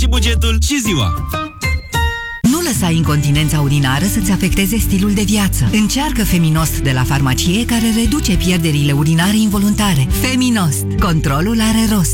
și bugetul și ziua. Nu lăsa incontinența urinară să-ți afecteze stilul de viață. Încearcă Feminost de la farmacie, care reduce pierderile urinare involuntare. Feminost. Controlul are rost.